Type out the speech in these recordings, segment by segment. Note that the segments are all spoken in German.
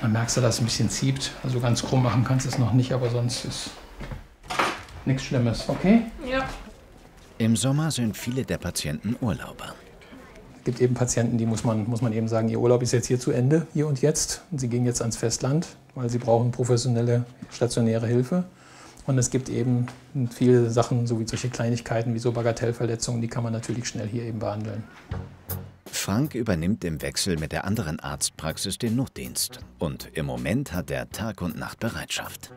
Man merkt, dass es ein bisschen zieht. Also ganz krumm machen kannst du es noch nicht, aber sonst ist nichts Schlimmes. Okay? Ja. Im Sommer sind viele der Patienten Urlauber. Es gibt eben Patienten, die muss man eben sagen, ihr Urlaub ist jetzt hier zu Ende, hier und jetzt. Und sie gehen jetzt ans Festland, weil sie brauchen professionelle stationäre Hilfe. Und es gibt eben viele Sachen, so wie solche Kleinigkeiten wie so Bagatellverletzungen, die kann man natürlich schnell hier eben behandeln. Frank übernimmt im Wechsel mit der anderen Arztpraxis den Notdienst. Und im Moment hat er Tag und Nacht Bereitschaft.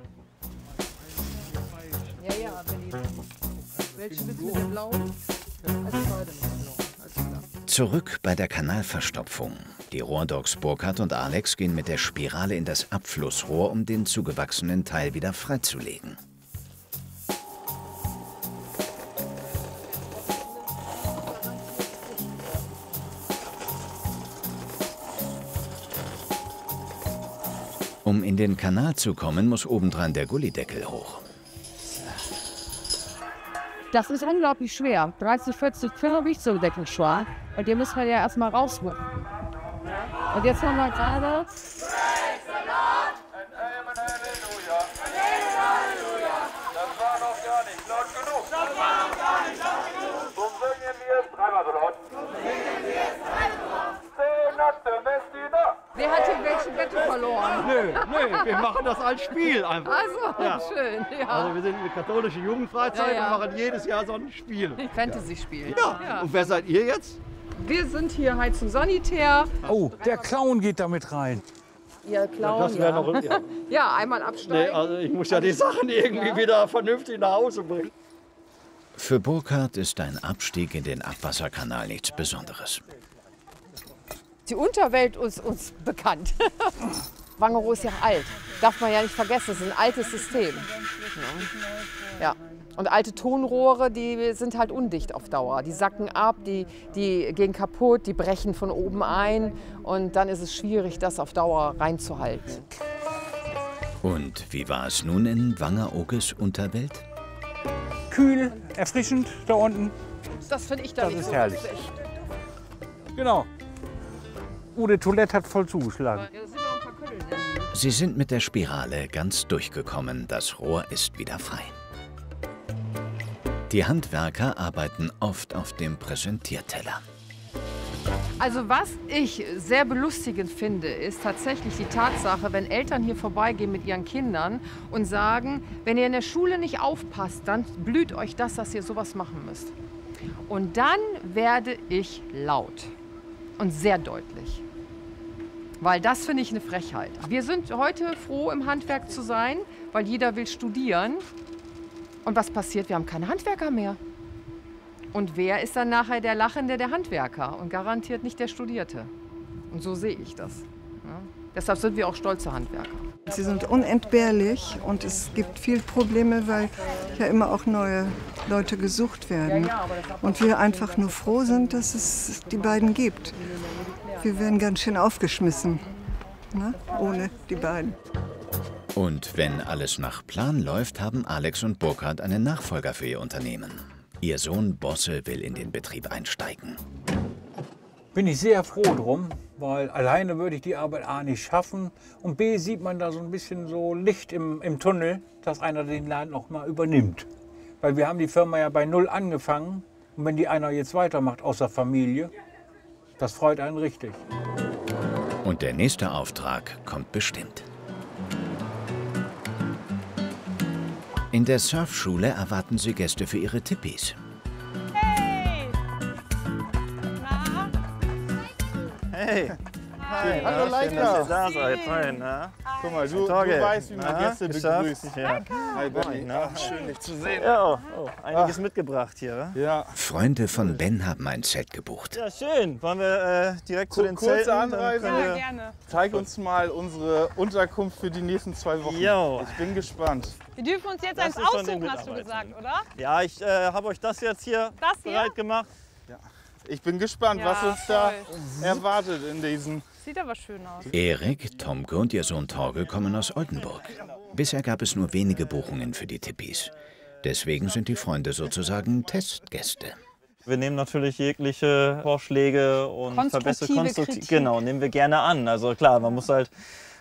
Ja, welche willst du mit dem blauen? Zurück bei der Kanalverstopfung. Die Rohrdocs Burkhard und Alex gehen mit der Spirale in das Abflussrohr, um den zugewachsenen Teil wieder freizulegen. Um in den Kanal zu kommen, muss obendran der Gullideckel hoch. Das ist unglaublich schwer. 30, 40 Kilo wiegt so ein Deckel schwer. Und den müssen wir ja erstmal rausholen. Und jetzt haben wir gerade. Wer hat hier welche Wette verloren? Nö, wir machen das als Spiel einfach. Also, Ja. schön, ja. Also wir sind eine katholische Jugendfreizeit Ja. und machen jedes Jahr so ein Spiel. Fantasy-Spiel. Ja. Und wer seid ihr jetzt? Wir sind hier Heizung Sanitär. Oh, der Clown geht damit rein. Ihr Clown, Das wäre noch. Ja. Ja, einmal Nee, absteigen. also ich muss ja die Sachen irgendwie wieder vernünftig nach Hause bringen. Für Burkhard ist ein Abstieg in den Abwasserkanal nichts Besonderes. Die Unterwelt ist uns bekannt. Wangerooge ist ja alt. Darf man ja nicht vergessen, es ist ein altes System. Ja. Und alte Tonrohre, die sind halt undicht auf Dauer. Die sacken ab, die gehen kaputt, die brechen von oben ein. Und dann ist es schwierig, das auf Dauer reinzuhalten. Und wie war es nun in Wangerooges Unterwelt? Kühl, erfrischend da unten. Das finde ich da nicht ist so herrlich. lustig. Genau. Die Toilette hat voll zugeschlagen. Ja, das sind noch ein paar Kühlen, ne? Sie sind mit der Spirale ganz durchgekommen. Das Rohr ist wieder frei. Die Handwerker arbeiten oft auf dem Präsentierteller. Also was ich sehr belustigend finde, ist tatsächlich die Tatsache, wenn Eltern hier vorbeigehen mit ihren Kindern und sagen, wenn ihr in der Schule nicht aufpasst, dann blüht euch das, dass ihr sowas machen müsst. Und dann werde ich laut und sehr deutlich. Weil das finde ich eine Frechheit. Wir sind heute froh, im Handwerk zu sein, weil jeder will studieren. Und was passiert? Wir haben keine Handwerker mehr. Und wer ist dann nachher der Lachende, der Handwerker und garantiert nicht der Studierte? Und so sehe ich das. Ja. Deshalb sind wir auch stolze Handwerker. Sie sind unentbehrlich und es gibt viele Probleme, weil ja immer auch neue Leute gesucht werden. Und wir einfach nur froh sind, dass es die beiden gibt. Wir werden ganz schön aufgeschmissen, ne? Ohne die beiden. Und wenn alles nach Plan läuft, haben Alex und Burkhard einen Nachfolger für ihr Unternehmen. Ihr Sohn Bosse will in den Betrieb einsteigen. Bin ich sehr froh drum, weil alleine würde ich die Arbeit A nicht schaffen. Und B sieht man da so ein bisschen so Licht im Tunnel, dass einer den Laden noch mal übernimmt. Weil wir haben die Firma ja bei Null angefangen. Und wenn die einer jetzt weitermacht aus der Familie, das freut einen richtig. Und der nächste Auftrag kommt bestimmt. In der Surfschule erwarten sie Gäste für ihre Tippis. Hey! Na? Hey! Hi, Hallo, Leica. schön, dass ihr da seid. Hi, na? Guck mal, du weißt, wie man Gäste begrüßt. Ja. Hi, Benni. Schön, dich zu sehen. Ja, einiges mitgebracht hier. Ja. Freunde von Ben haben ein Zelt gebucht. Ja, schön. Wollen wir direkt zu den Kurze Zelten? Anreise. Dann können Ja, wir- gerne. Zeig uns mal unsere Unterkunft für die nächsten 2 Wochen. Jo. Ich bin gespannt. Wir dürfen uns jetzt Das eins ist von den aussuchen, hast du Mitarbeitern. gesagt, oder? Ja, ich habe euch das jetzt hier Das hier? bereit gemacht. Ich bin gespannt, Ja, was uns da voll. erwartet in diesen. Sieht aber schön aus. Erik, Tomke und ihr Sohn Torge kommen aus Oldenburg. Bisher gab es nur wenige Buchungen für die Tippis. Deswegen sind die Freunde sozusagen Testgäste. Wir nehmen natürlich jegliche Vorschläge und Konstruktive Verbesserungen. Kritik. Genau, nehmen wir gerne an. Also klar, man muss halt